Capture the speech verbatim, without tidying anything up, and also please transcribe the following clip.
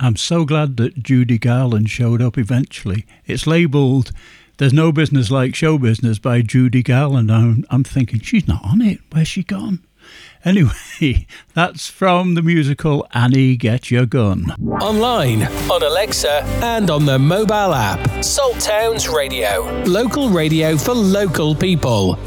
I'm so glad that Judy Garland showed up eventually. It's labelled There's No Business Like Show Business by Judy Garland. I'm, I'm thinking, she's not on it. Where's she gone? Anyway, that's from the musical Annie, Get Your Gun. Online, on Alexa, and on the mobile app. Salt Towns Radio. Local radio for local people.